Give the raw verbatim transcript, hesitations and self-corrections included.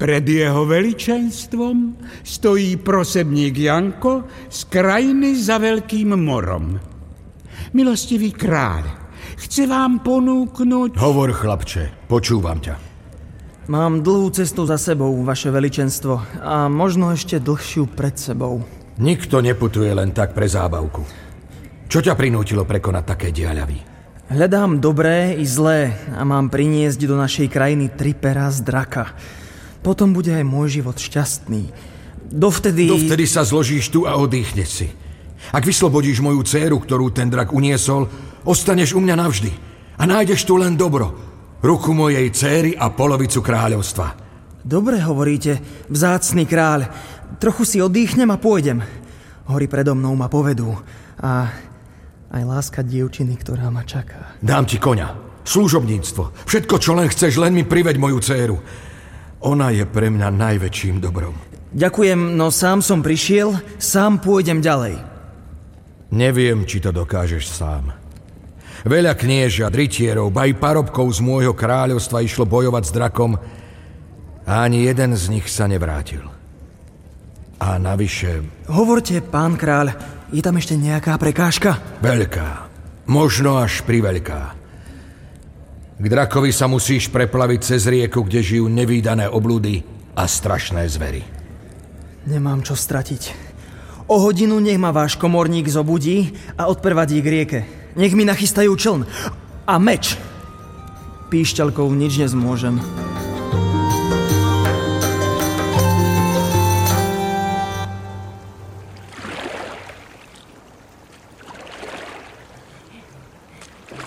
Pred jeho veličenstvom stojí prosebník Janko z krajiny za Veľkým morom. Milostivý kráľ, chce vám ponúknuť... Hovor, chlapče, počúvam ťa. Mám dlhú cestu za sebou, vaše veličenstvo, a možno ešte dlhšiu pred sebou. Nikto neputuje len tak pre zábavku. Čo ťa prinútilo prekonať také diaľavy? Hľadám dobré i zlé a mám priniesť do našej krajiny tri perá z draka. Potom bude aj môj život šťastný. Dovtedy... Dovtedy sa zložíš tu a oddychneš si. Ak vyslobodíš moju dcéru, ktorú ten drak uniesol, ostaneš u mňa navždy. A nájdeš tu len dobro. Ruku mojej dcéry a polovicu kráľovstva. Dobre hovoríte, vzácny kráľ. Trochu si oddychnem a pôjdem. Hory predo mnou ma povedú. A aj láska dievčiny, ktorá ma čaká. Dám ti koňa, služobníctvo. Všetko, čo len chceš, len mi priveď moju dcéru. Ona je pre mňa najväčším dobrom. Ďakujem, no sám som prišiel, sám pôjdem ďalej. Neviem, či to dokážeš sám. Veľa knieža, dritierov, ba i parobkov z môjho kráľovstva išlo bojovať s drakom a ani jeden z nich sa nevrátil. A navyše... Hovorte, pán kráľ, je tam ešte nejaká prekážka? Veľká. Možno až priveľká. K drakovi sa musíš preplaviť cez rieku, kde žijú nevídané obludy a strašné zvery. Nemám čo stratiť. O hodinu nech ma váš komorník zobudí a odprevadí k rieke. Nech mi nachystajú čln a meč. Píšťalkou nič nezmôžem.